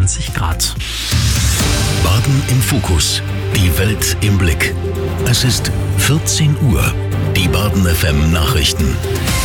20 Grad. Baden im Fokus. Die Welt im Blick. Es ist 14 Uhr. Die Baden FM Nachrichten.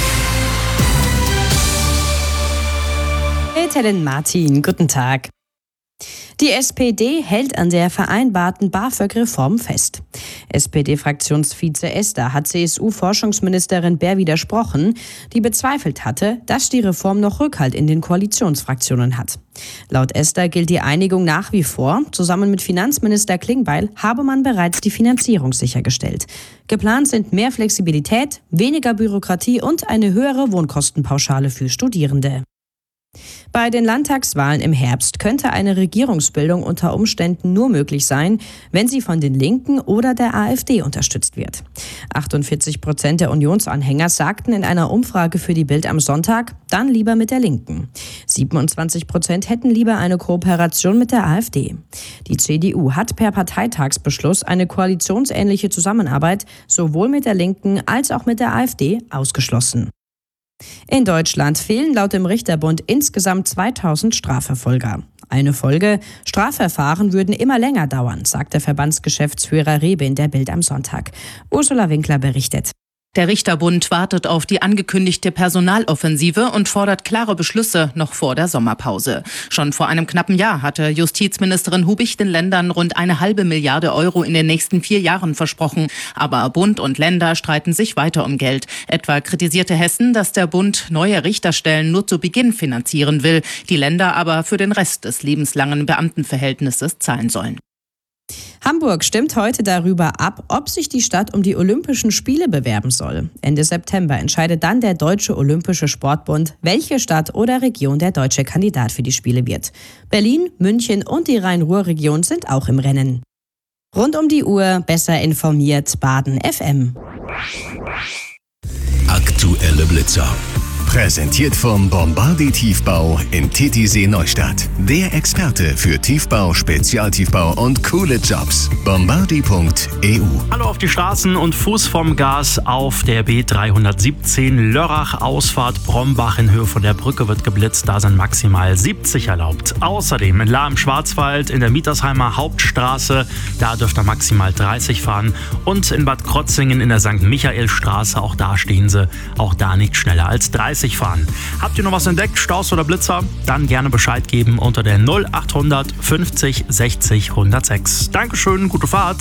Mit Helen Martin, guten Tag. Die SPD hält an der vereinbarten BAföG-Reform fest. SPD-Fraktionsvize Esther hat CSU-Forschungsministerin Baer widersprochen, die bezweifelt hatte, dass die Reform noch Rückhalt in den Koalitionsfraktionen hat. Laut Esther gilt die Einigung nach wie vor. Zusammen mit Finanzminister Klingbeil habe man bereits die Finanzierung sichergestellt. Geplant sind mehr Flexibilität, weniger Bürokratie und eine höhere Wohnkostenpauschale für Studierende. Bei den Landtagswahlen im Herbst könnte eine Regierungsbildung unter Umständen nur möglich sein, wenn sie von den Linken oder der AfD unterstützt wird. 48% der Unionsanhänger sagten in einer Umfrage für die Bild am Sonntag, dann lieber mit der Linken. 27% hätten lieber eine Kooperation mit der AfD. Die CDU hat per Parteitagsbeschluss eine koalitionsähnliche Zusammenarbeit sowohl mit der Linken als auch mit der AfD ausgeschlossen. In Deutschland fehlen laut dem Richterbund insgesamt 2000 Strafverfolger. Eine Folge: Strafverfahren würden immer länger dauern, sagt der Verbandsgeschäftsführer Rebe in der Bild am Sonntag. Ursula Winkler berichtet. Der Richterbund wartet auf die angekündigte Personaloffensive und fordert klare Beschlüsse noch vor der Sommerpause. Schon vor einem knappen Jahr hatte Justizministerin Hubich den Ländern rund 1,5 Milliarde Euro in den nächsten 4 Jahren versprochen. Aber Bund und Länder streiten sich weiter um Geld. Etwa kritisierte Hessen, dass der Bund neue Richterstellen nur zu Beginn finanzieren will, die Länder aber für den Rest des lebenslangen Beamtenverhältnisses zahlen sollen. Hamburg stimmt heute darüber ab, ob sich die Stadt um die Olympischen Spiele bewerben soll. Ende September entscheidet dann der Deutsche Olympische Sportbund, welche Stadt oder Region der deutsche Kandidat für die Spiele wird. Berlin, München und die Rhein-Ruhr-Region sind auch im Rennen. Rund um die Uhr besser informiert Baden FM. Aktuelle Blitzer. Präsentiert vom Bombardier Tiefbau in Titisee Neustadt. Der Experte für Tiefbau, Spezialtiefbau und coole Jobs. Bombardier.eu. Hallo auf die Straßen und Fuß vom Gas auf der B317 Lörrach Ausfahrt Brombach in Höhe von der Brücke wird geblitzt. Da sind maximal 70 erlaubt. Außerdem in Lahr im Schwarzwald in der Mietersheimer Hauptstraße, da dürft ihr maximal 30 fahren. Und in Bad Krotzingen in der St. Michaelstraße, auch da stehen sie, auch da nicht schneller als 30 fahren. Habt ihr noch was entdeckt, Staus oder Blitzer? Dann gerne Bescheid geben unter der 0800 50 60 106. Dankeschön, gute Fahrt.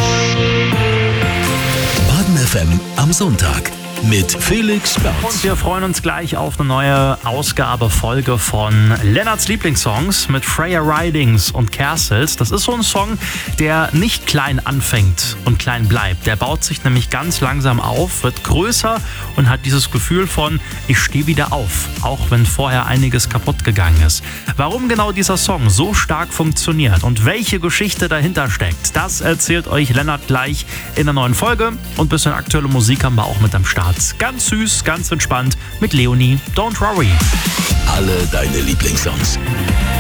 Baden FM am Sonntag mit Felix Berz. Und wir freuen uns gleich auf eine neue Folge von Lennarts Lieblingssongs mit Freya Ridings und Kersels. Das ist so ein Song, der nicht klein anfängt und klein bleibt. Der baut sich nämlich ganz langsam auf, wird größer und hat dieses Gefühl von, ich stehe wieder auf, auch wenn vorher einiges kaputt gegangen ist. Warum genau dieser Song so stark funktioniert und welche Geschichte dahinter steckt, das erzählt euch Lennart gleich in der neuen Folge. Und ein bisschen aktuelle Musik haben wir auch mit am Start. Ganz süß, ganz entspannt mit Leonie, Don't Worry. Alle deine Lieblingssongs.